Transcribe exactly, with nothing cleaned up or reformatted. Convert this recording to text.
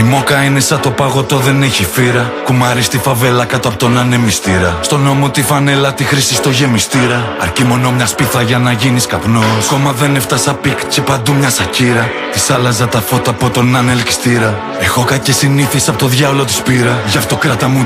μόκα είναι σαν το παγωτό, δεν έχει φύρα. Κουμάρι στη φαβέλα κάτω από τον ανεμιστήρα. Στον νόμο τη φανέλα τη χρήση στο γεμιστήρα. Αρκεί μόνο μια σπίθα για να γίνεις καπνός. Κόμμα δεν έφτασα πικ και παντού μια σακύρα. Της άλλαζα τα φώτα από τον ανελκυστήρα. Έχω κακές συνήθειες από το διάολο της πήρα. Γι' αυτό κράτα μου